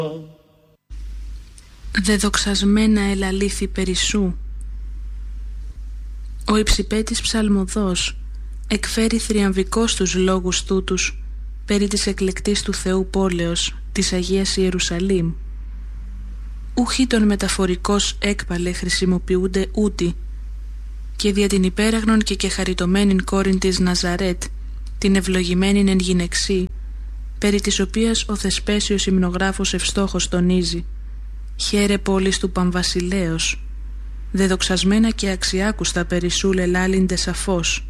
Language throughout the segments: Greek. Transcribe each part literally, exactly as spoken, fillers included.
Δεδοξασμένα ελαλήθη περισσού. Ο υψηπέτης ψαλμοδός εκφέρει θριαμβικός τους λόγους τούτους περί της εκλεκτής του Θεού πόλεως, της Αγίας Ιερουσαλήμ. Ούχοι των μεταφορικός έκπαλε χρησιμοποιούνται ούτι, και δια την υπέραγνον και και χαριτωμένην κόρην της Ναζαρέτ, την ευλογημένην εν γυναιξή, περί της οποίας ο Θεσπέσιος υμνογράφος ευστόχος τονίζει: «Χαίρε πόλης του Παμβασιλέως, δεδοξασμένα και αξιάκουστα περισσού λελάλυνται σαφώς».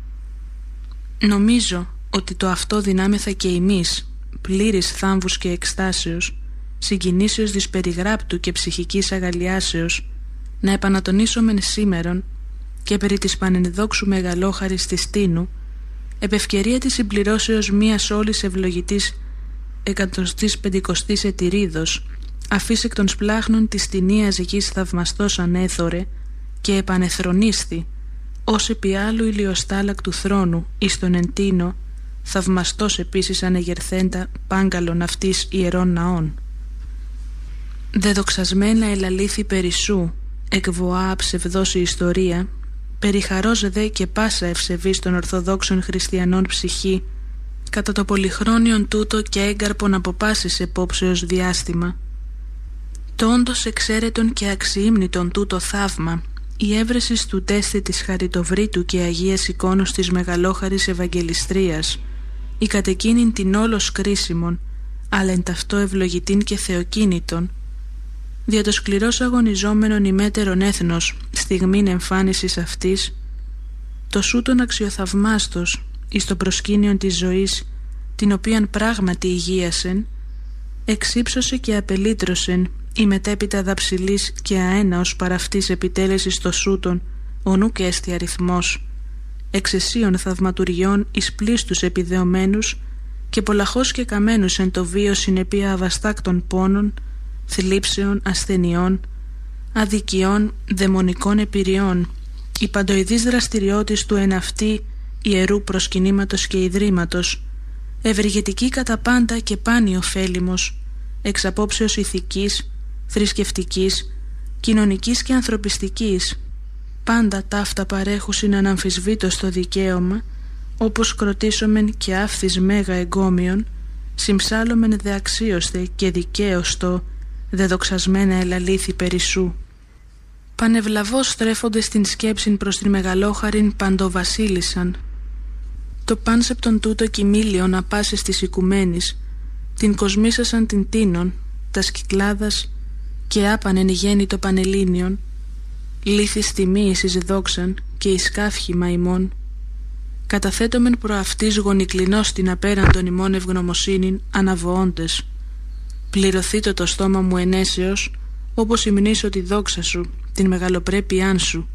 Νομίζω ότι το αυτό δυνάμεθα και εμείς, πλήρης θάμβους και εκστάσεως, συγκινήσεως δυσπεριγράπτου και ψυχικής αγαλιάσεως, να επανατονίσομεν σήμερον και περί της πανενδόξου μεγαλόχαρης της Τίνου, επ' ευκαιρία της συμπληρώσεως μίας όλης ευλογητής εκατοστής πεντηκοστής ετηρίδος, αφής εκ των σπλάχνων της τινίας γης θαυμαστός ανέθωρε και επανεθρονίσθη, ως επί άλλου ηλιοστάλακτου θρόνου εις τον εν Τίνο, θαυμαστός επίσης ανεγερθέντα πάγκαλον αυτής ιερών ναών. Δεδοξασμένα ελαλήθη περισσού, εκβοά ψευδός η ιστορία, περιχαρός δε και πάσα ευσεβής των Ορθοδόξων Χριστιανών ψυχή, κατά το πολυχρόνιον τούτο και έγκαρπον από πάσης επόψεως διάστημα. Το όντως εξαίρετον και αξιήμνητον τούτο θαύμα, η έβρεσης του τέστη της χαριτοvrήτου και Αγίας εικόνος της μεγαλόχαρης Ευαγγελιστρίας, η κατ' εκείνην την όλος κρίσιμον, αλλά εν ταυτό ευλογητήν και θεοκίνητον, δια το σκληρός αγωνιζόμενον ημέτερον έθνος στιγμήν εμφάνισης αυτής, το σούτον αξιοθαυμάστος εις το προσκήνιον της ζωής, την οποίαν πράγματι υγείασεν, εξύψωσε και απελήτρωσεν η μετέπειτα δαψιλής και αέναος παραυτής επιτέλεσης το σούτον, ο νου και έστι αριθμός, εξαισίων θαυματουριών εις πλήστους επιδεωμένους και πολλαχώς και καμένους εν το βίο συνεπία αβαστάκτων πόνων, θλίψεων, ασθενειών, αδικιών, δαιμονικών επιρριών, η παντοειδής δραστηριότης του εν αυτή ιερού προσκυνήματος και ιδρύματος, ευεργετική κατά πάντα και πάνη ωφέλιμος, εξ απόψεως ηθικής, θρησκευτικής, κοινωνικής και ανθρωπιστικής, πάντα ταύτα παρέχουσιν αναμφισβήτως το δικαίωμα, όπως κροτήσομεν και άφθης μέγα εγκόμιον, συμψάλλομεν δε αξίωστε και δικαίωστο, δεδοξασμένα ελαλήθη περισσού. Πανευλαβώς στρέφονται στην σκέψην προς την μεγαλόχαρην παντοβασίλισσαν. Το πάνσεπτον τούτο κοιμήλιον απάσης της οικουμένης, την κοσμήσασαν την Τίνον, τας Κυκλάδας και άπανεν γέννητο Πανελλήνιον, λίθης τιμής εις δόξαν και εις καύχημα ημών, καταθέτομεν προαυτής γονικλινός την απέραντον ημών ευγνωμοσύνην αναβοώντες. Πληρωθήτω το στόμα μου ενέσεως, όπως υμνήσω τη δόξα σου, την μεγαλοπρέπειάν σου.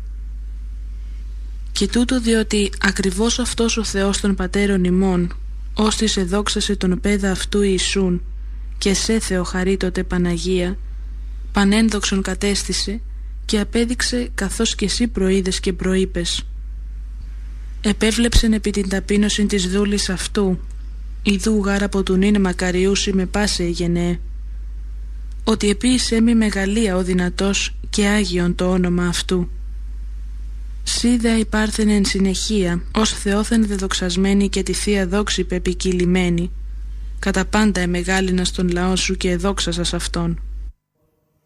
Και τούτο διότι ακριβώς αυτός ο Θεός των πατέρων ημών, ώστις εδόξασε τον παίδα αυτού Ιησούν, και σε Θεοχαρίτωτε Παναγία, πανένδοξον κατέστησε και απέδειξε καθώς και εσύ προείδες και προείπες. Επέβλεψεν επί την ταπείνωση της δούλης αυτού, ιδού γάρα από του νυν μακαριούσι με πάσε γενναίε, ότι επίησέ μη μεγαλεία ο δυνατός και άγιον το όνομα αυτού. Σίδα υπάρχεν εν συνεχεία, ως Θεόθεν δεδοξασμένη και τη Θεία Δόξη πεπικυλημένη, κατά πάντα εμεγάλυνας τον λαό σου και εδόξασας αυτόν.